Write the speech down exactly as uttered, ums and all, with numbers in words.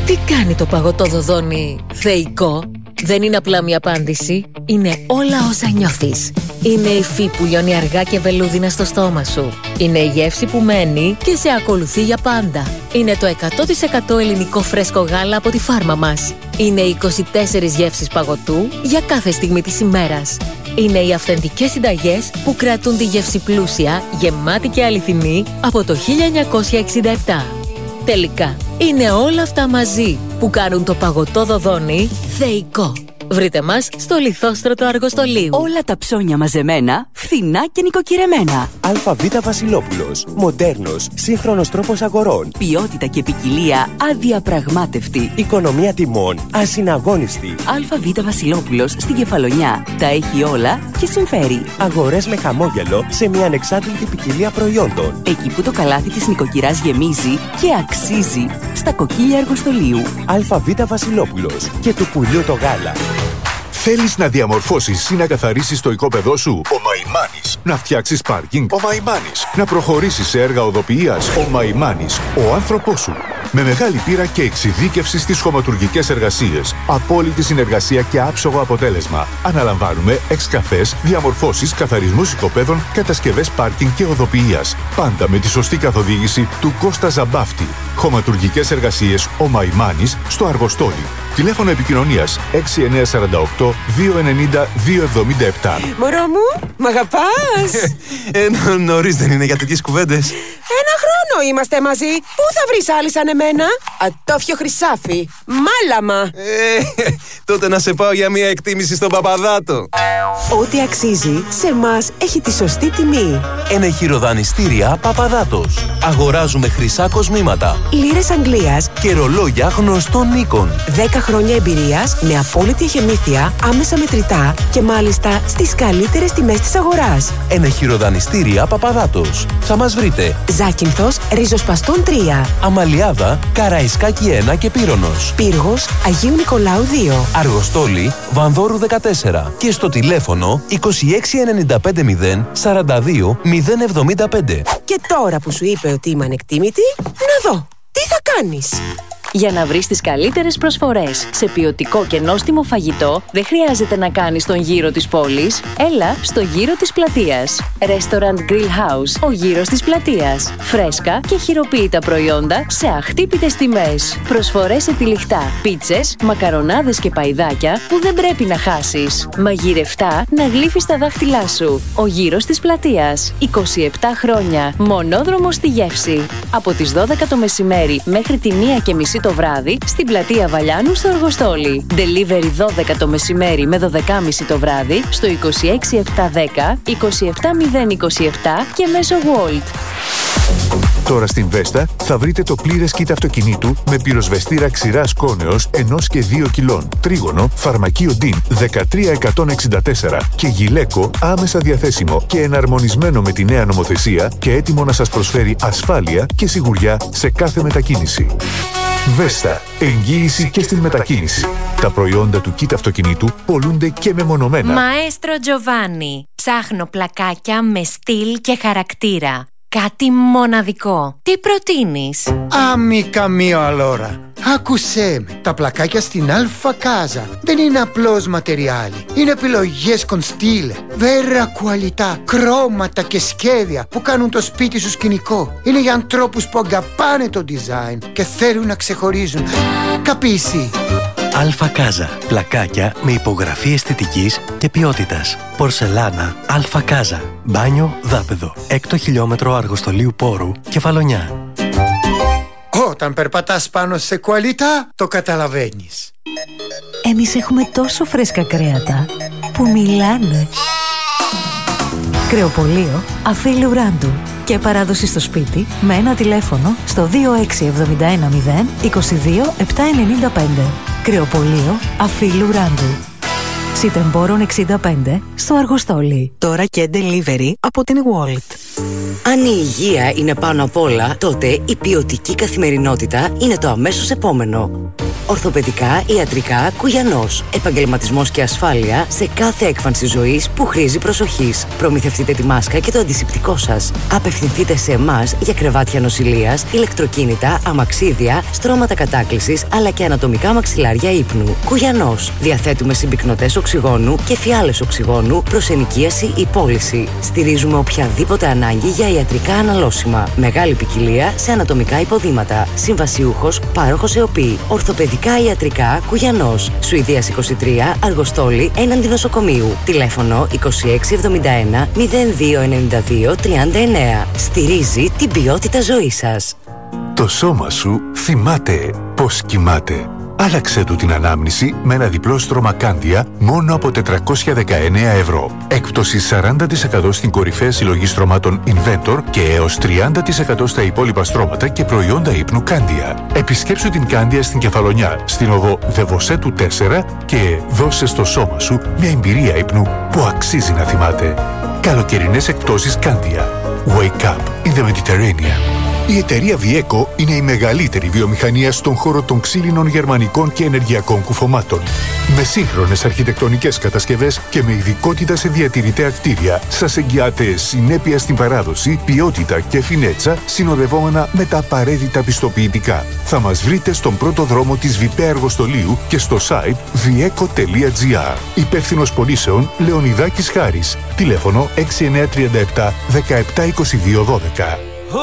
Τι κάνει το παγωτό δοδόνι θεϊκό? Δεν είναι απλά μια απάντηση, είναι όλα όσα νιώθεις. Είναι η υφή που λιώνει αργά και βελούδινα στο στόμα σου. Είναι η γεύση που μένει και σε ακολουθεί για πάντα. Είναι το εκατό τοις εκατό ελληνικό φρέσκο γάλα από τη φάρμα μας. Είναι οι είκοσι τέσσερις γεύσεις παγωτού για κάθε στιγμή της ημέρας. Είναι οι αυθεντικές συνταγές που κρατούν τη γεύση πλούσια, γεμάτη και αληθινή από το χίλια εννιακόσια εξήντα επτά. Τελικά, είναι όλα αυτά μαζί που κάνουν το παγωτό δοδόνι θεϊκό. Βρείτε μας στο Λιθόστρωτο Αργοστολίου. Όλα τα ψώνια μαζεμένα, φθηνά και νοικοκυρεμένα. ΑΒ Βασιλόπουλος. Μοντέρνος, σύγχρονος τρόπος αγορών. Ποιότητα και ποικιλία αδιαπραγμάτευτη. Οικονομία τιμών ασυναγώνιστη. ΑΒ Βασιλόπουλος στην Κεφαλονιά. Τα έχει όλα και συμφέρει. Αγορές με χαμόγελο σε μια ανεξάρτητη ποικιλία προϊόντων. Εκεί που το καλάθι της νοικοκυράς γεμίζει και αξίζει. Στα κοκκίλια Αργοστολίου. ΑΒ Βασιλόπουλος. Και του πουλιού το γάλα. Θέλεις να διαμορφώσεις ή να καθαρίσεις το οικόπεδό σου? Ο Μαϊμάνης. Να φτιάξεις πάρκινγκ? Ο Μαϊμάνης. Να προχωρήσεις σε έργα οδοποιίας? Ο Μαϊμάνης. Ο άνθρωπός σου. Με μεγάλη πείρα και εξειδίκευση στις χωματουργικές εργασίες. Απόλυτη συνεργασία και άψογο αποτέλεσμα. Αναλαμβάνουμε εξκαφές, διαμορφώσεις, καθαρισμούς οικοπέδων, κατασκευές πάρκινγκ και οδοποιίας. Πάντα με τη σωστή καθοδήγηση του Κώστα Ζαμπάφτη. Χωματουργικές εργασίες Ο Μαϊμάνης στο Αργοστόλι. Τηλέφωνο επικοινωνίας έξι εννιά τέσσερα οκτώ δύο εννιά δύο εβδομήντα επτά. Μωρό μου, μ' αγαπάς? ε, νωρίς δεν είναι για τέτοιες κουβέντες. Ένα χρόνο είμαστε μαζί. Πού θα βρεις άλλη σαν εμένα? Ατόφιο χρυσάφι. Μάλαμα. Ε, τότε να σε πάω για μια εκτίμηση στον Παπαδάτο. Ό,τι αξίζει σε εμάς έχει τη σωστή τιμή. Ενεχειροδανιστήρια Παπαδάτος. Αγοράζουμε χρυσά κοσμήματα, λίρες Αγγλίας και ρολόγια γνωστών Νίκων. δέκα χρόνια εμπειρίας με απόλυτη εχεμήθεια, άμεσα μετρητά και μάλιστα στις καλύτερες τιμές της αγοράς. Ενεχειροδανιστήρια Παπαδάτος. Θα μας βρείτε Ζάκυνθος, Ριζοσπαστών τρία, Αμαλιάδα, Καραϊσκάκη ένα και Πύρονος, Πύργος, Αγίου Νικολάου δύο, Αργοστόλι, Βανδόρου δεκατέσσερα και στο τηλέφωνο είκοσι έξι ενενήντα πέντε μηδέν σαράντα δύο μηδέν εβδομήντα πέντε. Και τώρα που σου είπε ότι είμαι ανεκτήμητη, να δω, τι θα κάνεις? Για να βρεις τις καλύτερες προσφορές σε ποιοτικό και νόστιμο φαγητό, δεν χρειάζεται να κάνεις τον γύρο της πόλης. Έλα στο γύρο της πλατείας. Restaurant Grill House, ο γύρος της πλατείας. Φρέσκα και χειροποίητα προϊόντα σε αχτύπητες τιμές. Προσφορές σε τυλιχτά, πίτσες, μακαρονάδες και παϊδάκια που δεν πρέπει να χάσεις. Μαγειρευτά να γλύφεις τα δάχτυλά σου. Ο γύρος της πλατείας. είκοσι επτά χρόνια. Μονόδρομο στη γεύση. Από τις δώδεκα το μεσημέρι μέχρι τη μία και μισή το βράδυ στην πλατεία Βαλιάνου στο Αργοστόλι. Delivery δώδεκα το μεσημέρι με δώδεκα και μισή το βράδυ στο είκοσι έξι επτακόσια δέκα είκοσι επτά μηδέν είκοσι επτά και μέσω Wolt. Τώρα στην Βέστα θα βρείτε το πλήρες kit αυτοκινήτου με πυροσβεστήρα ξηράς κόνεως ενός και δύο κιλών, τρίγωνο, φαρμακείο ντιν δεκατρία εκατόν εξήντα τέσσερα και γυλαίκο άμεσα διαθέσιμο και εναρμονισμένο με τη νέα νομοθεσία και έτοιμο να σας προσφέρει ασφάλεια και σιγουριά σε κάθε μετακίνηση. Βέστα. Εγγύηση και στην μετακίνηση. Τα προϊόντα του kit αυτοκινήτου πολλούνται και μεμονωμένα. Μαέστρο Τζοβάνι. Ψάχνω πλακάκια με στυλ και χαρακτήρα. Κάτι μοναδικό. Τι προτείνεις? Amica mio allora. Άκουσέ με, τα πλακάκια στην Αλφα Κάζα δεν είναι απλώς ματεριάλι. Είναι επιλογές con stile, vera qualità, χρώματα και σχέδια που κάνουν το σπίτι σου σκηνικό. Είναι για ανθρώπους που αγαπάνε το design και θέλουν να ξεχωρίζουν. Καπίσει. Αλφα Κάζα. Πλακάκια με υπογραφή αισθητικής και ποιότητας. Πορσελάνα Αλφα Κάζα. Μπάνιο δάπεδο. Έκτο χιλιόμετρο Αργοστολίου Πόρου, Κεφαλονιά. Όταν περπατάς πάνω σε κουαλίτα, το καταλαβαίνεις. Εμείς έχουμε τόσο φρέσκα κρέατα που μιλάνε. Κρεοπωλείο Αφίλου Ράντου και παράδοση στο σπίτι με ένα τηλέφωνο στο δύο έξι εβδομήντα ένα μηδέν είκοσι δύο επτακόσια ενενήντα πέντε. Κρεοπωλείο Αφίλου Ράντου. Σιτεμπόρων εξήντα πέντε στο Αργοστόλι. Τώρα και delivery από την Wolt. Αν η υγεία είναι πάνω απ' όλα, τότε η ποιοτική καθημερινότητα είναι το αμέσως επόμενο. Ορθοπαιδικά, ιατρικά, Κουγιανός. Επαγγελματισμός και ασφάλεια σε κάθε έκφανση ζωής που χρήζει προσοχής. Προμηθευτείτε τη μάσκα και το αντισηπτικό σας. Απευθυνθείτε σε εμάς για κρεβάτια νοσηλείας, ηλεκτροκίνητα, αμαξίδια, στρώματα κατάκλησης αλλά και ανατομικά μαξιλάρια ύπνου. Κουγιανός. Διαθέτουμε συμπυκνωτές οξυγόνου και φιάλες οξυγόνου προς ενοικίαση ή πώληση. Στηρίζουμε οποιαδήποτε ανάγκη για ιατρικά αναλώσιμα. Μεγάλη ποικιλία σε ανατομικά υποδήματα. Συμβασιούχος, πάροχος ΕΟΠΗ. Ορθοπαιδικά ιατρικά Κουγιανός. Σουηδίας είκοσι τρία, Αργοστόλη, έναντι νοσοκομείου. Τηλέφωνο είκοσι έξι εβδομήντα ένα μηδέν δύο ενενήντα δύο τριάντα εννέα. Στηρίζει την ποιότητα ζωής σας. Το σώμα σου θυμάται πώς κοιμάται. Άλλαξε του την ανάμνηση με ένα διπλό στρώμα Κάνδια μόνο από τετρακόσια δεκαεννέα ευρώ. Έκπτωση σαράντα τοις εκατό στην κορυφαία συλλογή στρωμάτων Inventor και έως τριάντα τοις εκατό στα υπόλοιπα στρώματα και προϊόντα ύπνου Κάνδια. Επισκέψου την Κάνδια στην Κεφαλονιά, στην οδό Δεβοσέτου τέσσερα και δώσε στο σώμα σου μια εμπειρία ύπνου που αξίζει να θυμάται. Καλοκαιρινές εκπτώσεις Κάνδια. Wake up in the Mediterranean. Η εταιρεία Vieco είναι η μεγαλύτερη βιομηχανία στον χώρο των ξύλινων γερμανικών και ενεργειακών κουφωμάτων. Με σύγχρονες αρχιτεκτονικές κατασκευές και με ειδικότητα σε διατηρητέα κτίρια, σας εγγυάται συνέπεια στην παράδοση, ποιότητα και φινέτσα, συνοδευόμενα με τα απαραίτητα πιστοποιητικά. Θα μας βρείτε στον πρώτο δρόμο της Βιπέ Αργοστολίου και στο site vieco τελεία gr. Υπεύθυνος πωλήσεων Λεωνιδάκης Χάρης. Τηλέφωνο έξι εννιά τρία επτά δεκαεπτά είκοσι δύο δώδεκα.